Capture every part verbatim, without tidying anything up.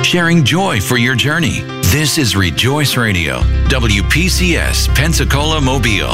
sharing joy for your journey. This is Rejoice Radio, W P C S, Pensacola, Mobile.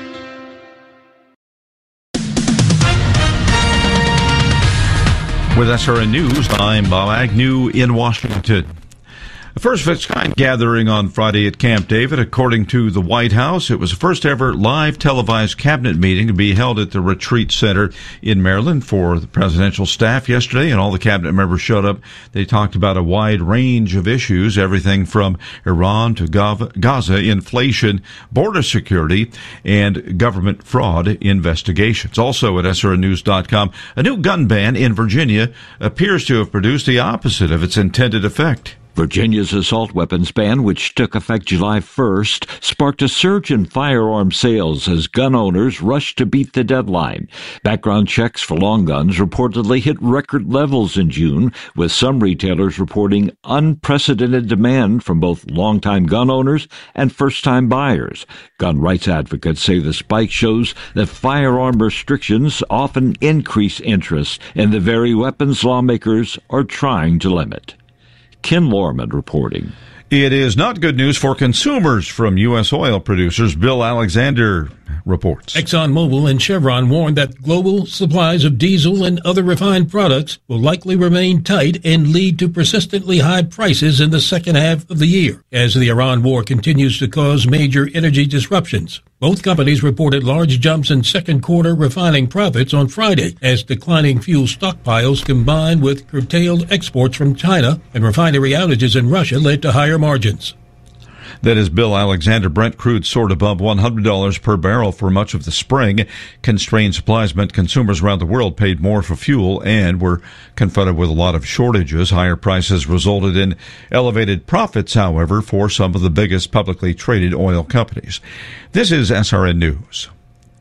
With S R N News, I'm Bob Agnew in Washington. The first of its kind gathering on Friday at Camp David. According to the White House, it was the first ever live televised cabinet meeting to be held at the Retreat Center in Maryland for the presidential staff yesterday, and all the cabinet members showed up. They talked about a wide range of issues, everything from Iran to Gaza, inflation, border security, and government fraud investigations. Also at S R N news dot com, a new gun ban in Virginia appears to have produced the opposite of its intended effect. Virginia's assault weapons ban, which took effect July first, sparked a surge in firearm sales as gun owners rushed to beat the deadline. Background checks for long guns reportedly hit record levels in June, with some retailers reporting unprecedented demand from both longtime gun owners and first-time buyers. Gun rights advocates say the spike shows that firearm restrictions often increase interest in the very weapons lawmakers are trying to limit. Ken Lorman reporting. It is not good news for consumers from U S oil producers. Bill Alexander reports. ExxonMobil and Chevron warned that global supplies of diesel and other refined products will likely remain tight and lead to persistently high prices in the second half of the year, as the Iran war continues to cause major energy disruptions. Both companies reported large jumps in second quarter refining profits on Friday as declining fuel stockpiles combined with curtailed exports from China and refinery outages in Russia led to higher margins. That is Bill Alexander. Brent crude soared above one hundred dollars per barrel for much of the spring. Constrained supplies meant consumers around the world paid more for fuel and were confronted with a lot of shortages. Higher prices resulted in elevated profits, however, for some of the biggest publicly traded oil companies. This is S R N News.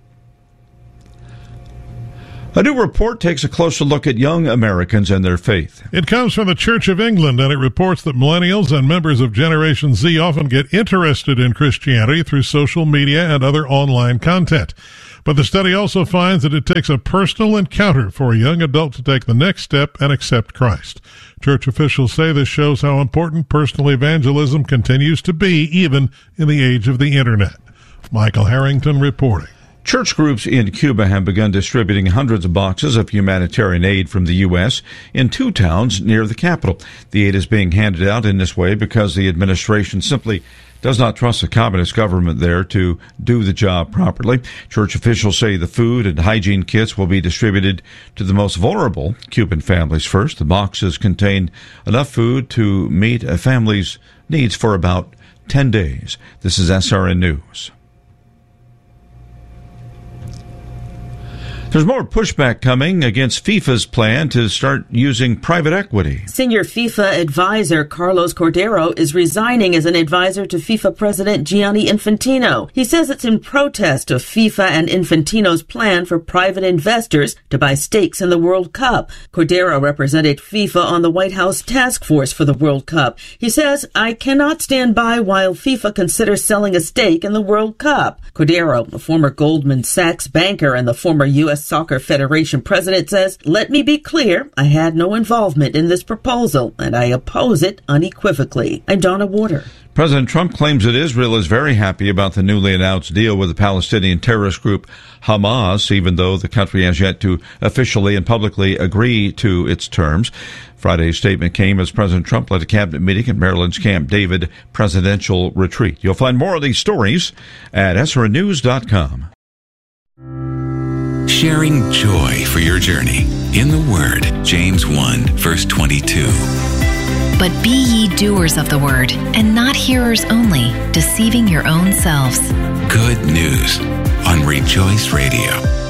A new report takes a closer look at young Americans and their faith. It comes from the Church of England, and it reports that millennials and members of Generation Z often get interested in Christianity through social media and other online content. But the study also finds that it takes a personal encounter for a young adult to take the next step and accept Christ. Church officials say this shows how important personal evangelism continues to be, even in the age of the Internet. Michael Harrington reporting. Church groups in Cuba have begun distributing hundreds of boxes of humanitarian aid from the U S in two towns near the capital. The aid is being handed out in this way because the administration simply does not trust the communist government there to do the job properly. Church officials say the food and hygiene kits will be distributed to the most vulnerable Cuban families first. The boxes contain enough food to meet a family's needs for about ten days. This is S R N News. There's more pushback coming against FIFA's plan to start using private equity. Senior FIFA advisor Carlos Cordero is resigning as an advisor to FIFA President Gianni Infantino. He says it's in protest of FIFA and Infantino's plan for private investors to buy stakes in the World Cup. Cordero represented FIFA on the White House task force for the World Cup. He says, "I cannot stand by while FIFA considers selling a stake in the World Cup." Cordero, a former Goldman Sachs banker and the former U S Soccer Federation president, says, "Let me be clear, I had no involvement in this proposal, and I oppose it unequivocally." I'm Donna Warder. President Trump claims that Israel is very happy about the newly announced deal with the Palestinian terrorist group Hamas, even though the country has yet to officially and publicly agree to its terms. Friday's statement came as President Trump led a cabinet meeting at Maryland's Camp David presidential retreat. You'll find more of these stories at S R N news dot com. Sharing joy for your journey in the Word, James one, verse twenty-two. But be ye doers of the word, and not hearers only, deceiving your own selves. Good news on Rejoice Radio.